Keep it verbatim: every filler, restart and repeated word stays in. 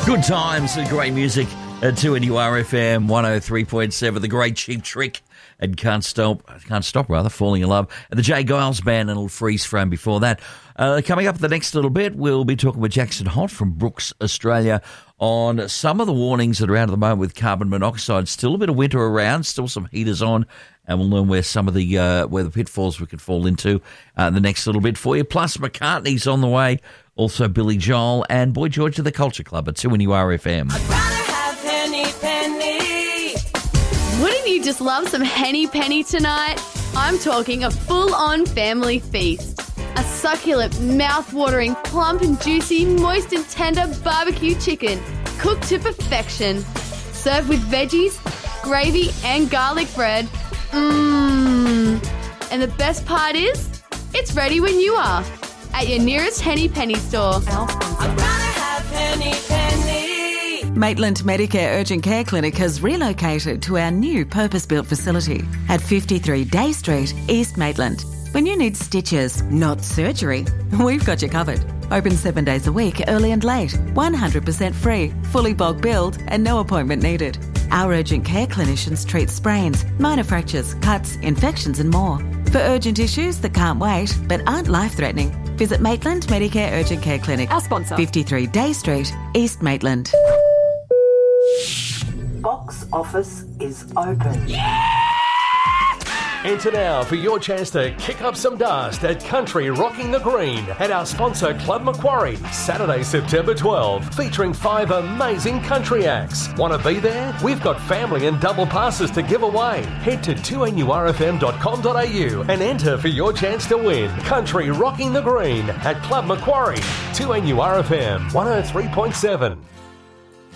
Good times and great music at two N U R F M one oh three point seven. The great Cheap Trick and Can't Stop, Can't Stop rather, Falling in Love. And the Jay Giles Band and a little freeze frame before that. Uh, coming up the next little bit, we'll be talking with Jackson Holt from Brooks, Australia, on some of the warnings that are out at the moment with carbon monoxide. Still a bit of winter around, still some heaters on, and we'll learn where some of the uh, where the pitfalls we could fall into uh, in the next little bit for you. Plus, McCartney's on the way, also Billy Joel and Boy George of the Culture Club at two N U R F M. I'd rather have Henny Penny. Wouldn't you just love some Henny Penny tonight? I'm talking a full-on family feast. A succulent, mouth-watering, plump and juicy, moist and tender barbecue chicken, cooked to perfection. Served with veggies, gravy and garlic bread. Mmm. And the best part is, it's ready when you are. At your nearest Henny Penny store. I'd rather have Henny Penny. Maitland Medicare Urgent Care Clinic has relocated to our new purpose-built facility at fifty-three Day Street, East Maitland. When you need stitches, not surgery, we've got you covered. Open seven days a week, early and late, one hundred percent free, fully bulk billed and no appointment needed. Our urgent care clinicians treat sprains, minor fractures, cuts, infections and more. For urgent issues that can't wait but aren't life-threatening, visit Maitland Medicare Urgent Care Clinic. Our sponsor. fifty-three Day Street, East Maitland. Box office is open. Enter now for your chance to kick up some dust at Country Rocking the Green at our sponsor Club Macquarie, Saturday, September twelfth, featuring five amazing country acts. Want to be there? We've got family and double passes to give away. Head to two N U R F M dot com dot a u and enter for your chance to win. Country Rocking the Green at Club Macquarie, two N U R F M one oh three point seven.